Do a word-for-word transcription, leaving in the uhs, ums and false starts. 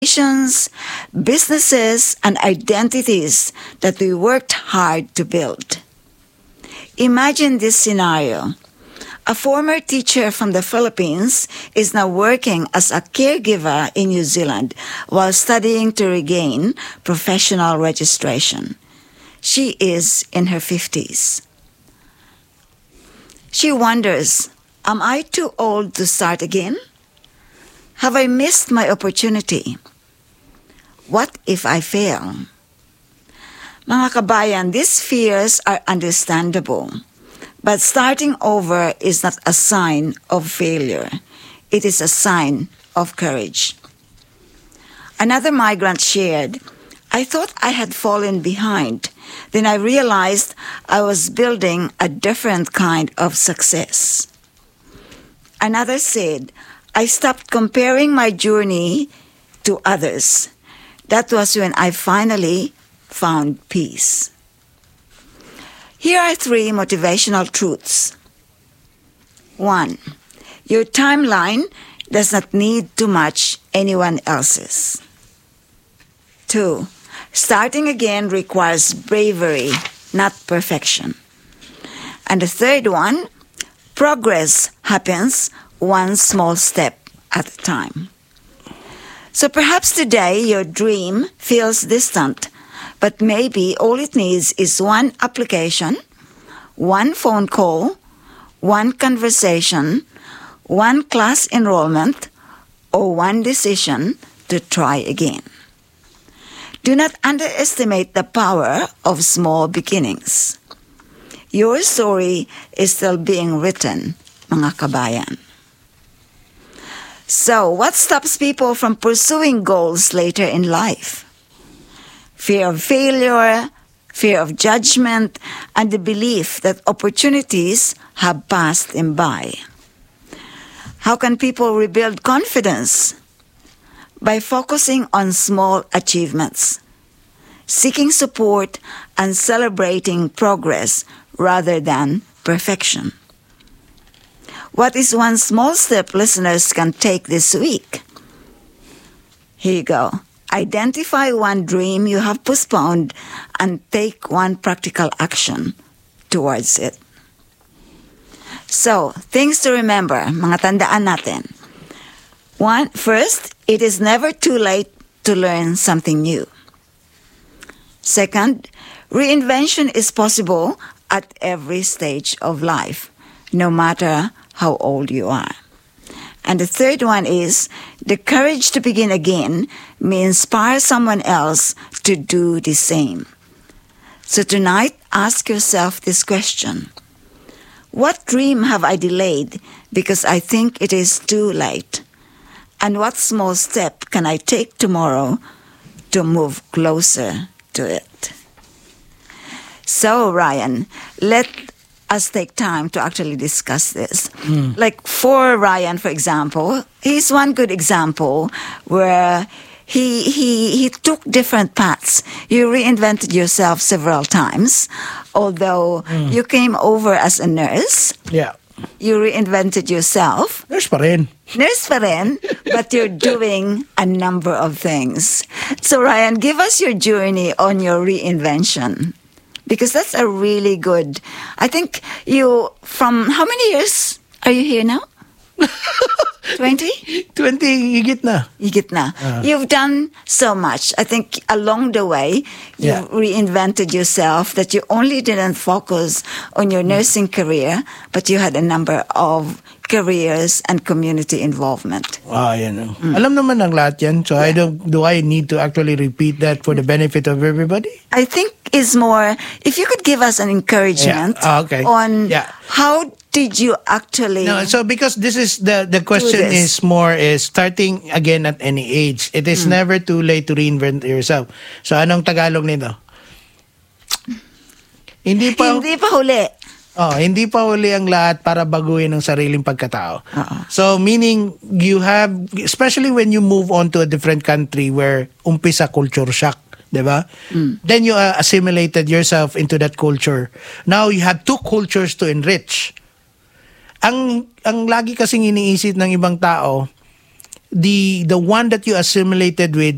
relations, businesses, and identities that we worked hard to build. Imagine this scenario. A former teacher from the Philippines is now working as a caregiver in New Zealand while studying to regain professional registration. She is in her fifties. She wonders, am I too old to start again? Have I missed my opportunity? What if I fail? Mga kabayan, these fears are understandable. But starting over is not a sign of failure. It is a sign of courage. Another migrant shared, I thought I had fallen behind. Then I realized I was building a different kind of success. Another said, I stopped comparing my journey to others. That was when I finally found peace. Here are three motivational truths. One, your timeline does not need to match anyone else's. Two, starting again requires bravery, not perfection. And the third one, progress happens one small step at a time. So perhaps today your dream feels distant, but maybe all it needs is one application, one phone call, one conversation, one class enrollment, or one decision to try again. Do not underestimate the power of small beginnings. Your story is still being written, mga kabayan. So, what stops people from pursuing goals later in life? Fear of failure, fear of judgment, and the belief that opportunities have passed them by. How can people rebuild confidence? By focusing on small achievements, seeking support, and celebrating progress rather than perfection. What is one small step listeners can take this week? Here you go. Identify one dream you have postponed and take one practical action towards it. So, things to remember, mga tandaan natin. One, first, it is never too late to learn something new. Second, reinvention is possible at every stage of life, no matter how old you are. And the third one is, the courage to begin again may inspire someone else to do the same. So tonight, ask yourself this question. What dream have I delayed because I think it is too late? And what small step can I take tomorrow to move closer to it? So, Ryan, let us take time to actually discuss this. Mm. Like for Ryan, for example, he's one good example where he he he took different paths. You reinvented yourself several times, although mm. you came over as a nurse. Yeah. You reinvented yourself. Nurse pa rin. Nurse pa rin, but you're doing a number of things. So Ryan, give us your journey on your reinvention. Because that's a really good, I think you, from how many years are you here now? twenty? twenty, higit na. Higit na. Uh, You've done so much. I think along the way, you yeah. reinvented yourself, that you only didn't focus on your nursing mm. career, but you had a number of careers and community involvement. Ah, yan. Mm. Alam naman ng lahat yan. So yeah. I don't, do I need to actually repeat that for the benefit of everybody? I think it's more, if you could give us an encouragement yeah. ah, okay. on yeah. how did you actually... No, so because this is, the, the question is more is starting again at any age. It is mm. never too late to reinvent yourself. So anong Tagalog nito? Hindi pa... Hindi pa huli. Oh, hindi pa huli ang lahat para baguhin ang sariling pagkatao. Uh-uh. So meaning you have, especially when you move on to a different country where umpisa culture shock, diba? Mm. Then you uh, assimilated yourself into that culture. Now you have two cultures to enrich. Ang ang lagi kasing iniisip ng ibang tao, the the one that you assimilated with